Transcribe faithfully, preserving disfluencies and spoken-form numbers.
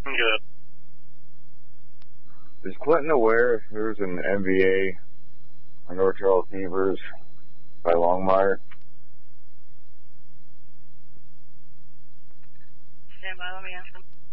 Good. Is Clinton aware if there's an M V A on North Charles Beavers by Longmire? Stand by, let me ask him.